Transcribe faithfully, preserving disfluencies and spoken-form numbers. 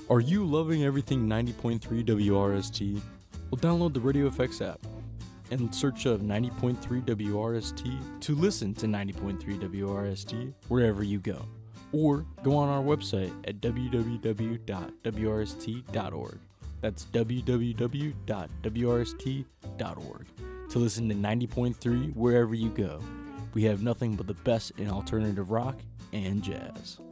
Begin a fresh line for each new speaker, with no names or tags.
Are you loving everything ninety point three W R S T? Well, download the Radio F X app and search of ninety point three W R S T to listen to ninety point three W R S T wherever you go. Or go on our website at w w w dot w r s t dot org. That's w w w dot w r s t dot org to listen to ninety point three wherever you go. We have nothing but the best in alternative rock and jazz.